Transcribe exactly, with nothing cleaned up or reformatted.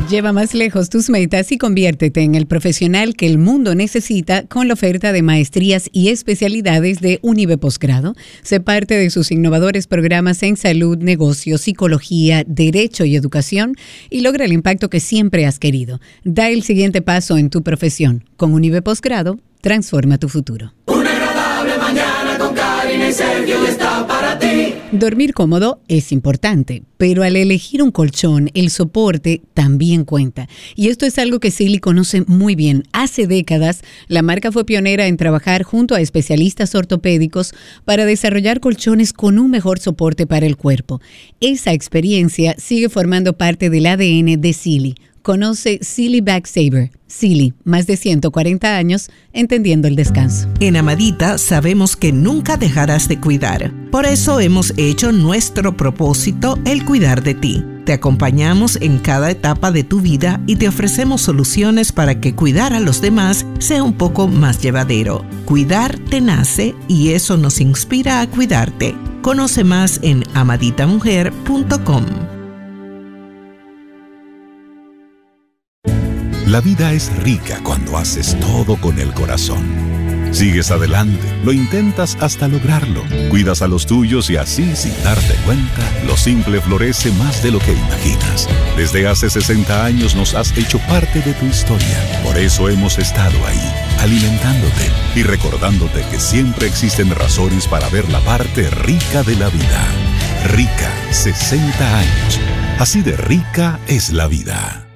Lleva más lejos tus metas y conviértete en el profesional que el mundo necesita con la oferta de maestrías y especialidades de Unive Posgrado. Sé parte de sus innovadores programas en salud, negocios, psicología, derecho y educación y logra el impacto que siempre has querido. Da el siguiente paso en tu profesión. Con Unive Posgrado, transforma tu futuro. Una agradable mañana con Karina y Sergio está para ti. Dormir cómodo es importante, pero al elegir un colchón, el soporte también cuenta. Y esto es algo que Sealy conoce muy bien. Hace décadas, la marca fue pionera en trabajar junto a especialistas ortopédicos para desarrollar colchones con un mejor soporte para el cuerpo. Esa experiencia sigue formando parte del A D N de Sealy. Conoce Sealy Backsaver. Sealy, más de ciento cuarenta años entendiendo el descanso. En Amadita sabemos que nunca dejarás de cuidar. Por eso hemos hecho nuestro propósito el cuidar de ti. Te acompañamos en cada etapa de tu vida y te ofrecemos soluciones para que cuidar a los demás sea un poco más llevadero. Cuidar te nace y eso nos inspira a cuidarte. Conoce más en amadita mujer punto com. La vida es rica cuando haces todo con el corazón. Sigues adelante, lo intentas hasta lograrlo. Cuidas a los tuyos y así, sin darte cuenta, lo simple florece más de lo que imaginas. Desde hace sesenta años nos has hecho parte de tu historia. Por eso hemos estado ahí, alimentándote y recordándote que siempre existen razones para ver la parte rica de la vida. Rica, sesenta años. Así de rica es la vida.